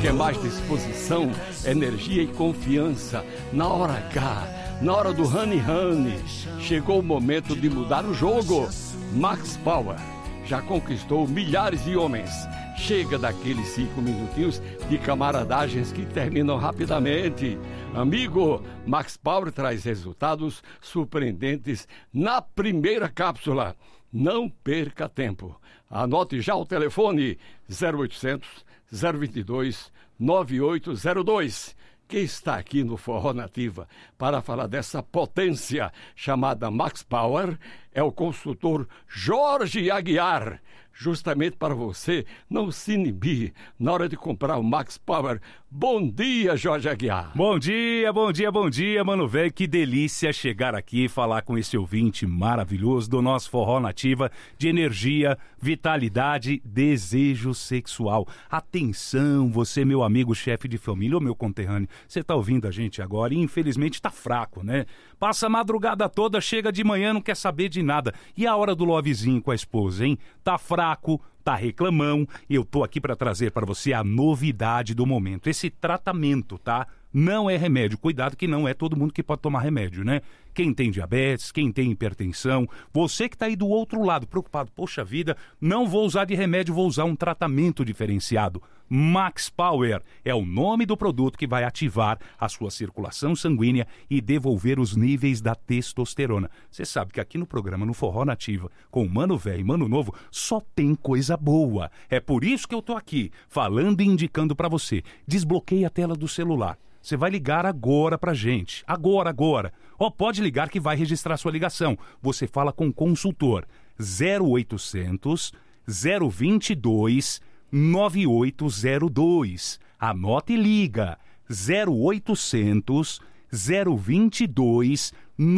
quer mais disposição, energia e confiança. Na hora H, na hora do honey honey, chegou o momento de mudar o jogo. Max Power já conquistou milhares de homens. Chega daqueles 5 minutinhos de camaradagens que terminam rapidamente. Amigo, Max Power traz resultados surpreendentes na primeira cápsula. Não perca tempo. Anote já o telefone 0800 022 9802. Que está aqui no Forró Nativa para falar dessa potência chamada Max Power é o consultor Jorge Aguiar, justamente para você não se inibir na hora de comprar o Max Power. Bom dia, Jorge Aguiar. Bom dia, mano velho. Que delícia chegar aqui e falar com esse ouvinte maravilhoso do nosso Forró Nativa de energia, vitalidade, desejo sexual. Atenção, você, meu amigo chefe de família ou meu conterrâneo, você tá ouvindo a gente agora e infelizmente tá fraco, né? Passa a madrugada toda, chega de manhã, não quer saber de nada. E a hora do lovezinho com a esposa, hein? Tá fraco, tá reclamão. Eu tô aqui para trazer para você a novidade do momento. Esse tratamento, tá? Não é remédio. Cuidado que não é todo mundo que pode tomar remédio, né? Quem tem diabetes, quem tem hipertensão, você que tá aí do outro lado, preocupado, poxa vida, não vou usar de remédio, vou usar um tratamento diferenciado. Max Power é o nome do produto que vai ativar a sua circulação sanguínea e devolver os níveis da testosterona. Você sabe que aqui no programa, no Forró Nativa, com o Mano Velho e Mano Novo, só tem coisa boa. É por isso que eu tô aqui, falando e indicando para você. Desbloqueie a tela do celular. Você vai ligar agora pra gente. Agora. Ó, pode ligar que vai registrar sua ligação. Você fala com o consultor. 0800 022 9802. Anota e liga. 0800 022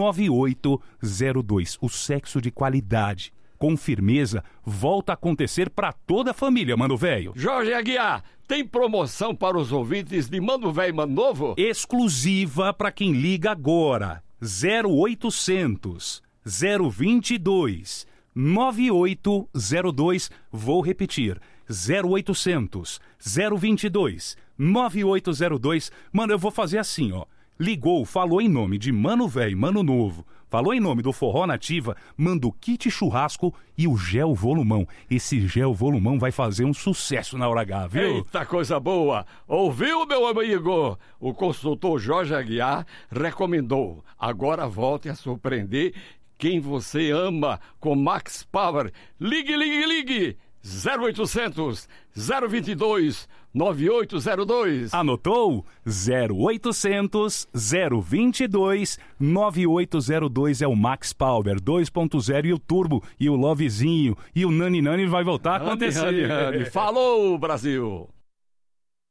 9802. O sexo de qualidade, com firmeza, volta a acontecer para toda a família, mano velho. Jorge Aguiar, tem promoção para os ouvintes de Mano Velho e Mano Novo? Exclusiva para quem liga agora. 0800 022 9802. Vou repetir. 0800 022 9802. Mano, eu vou fazer assim, ó. Ligou, falou em nome de Mano Velho, Mano Novo, falou em nome do Forró Nativa, manda o kit churrasco e o gel volumão. Esse gel volumão vai fazer um sucesso na hora H, viu? Eita, coisa boa! Ouviu, meu amigo? O consultor Jorge Aguiar recomendou. Agora volte a surpreender quem você ama com Max Power. Ligue! 0800 022 9802. Anotou? 0800 022 9802 é o Max Power 2.0 e o Turbo e o Lovezinho e o Nani Nani vai voltar a acontecer. Falou, Brasil!